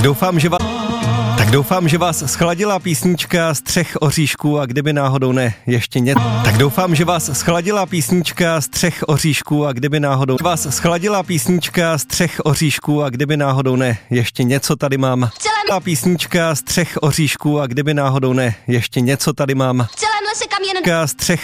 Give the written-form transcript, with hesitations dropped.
doufám, že vás schladila písnička z 3 oříšků a kdyby náhodou ne, ještě něco. Tak doufám, že vás schladila písnička z 3 oříšků a kdyby náhodou vás schladila písnička z 3 oříšků a kdyby náhodou ne, ještě něco tady mám. Písnička z 3 oříšků a kdyby náhodou ne, ještě něco tady mám. V celém lese, kam jen z 3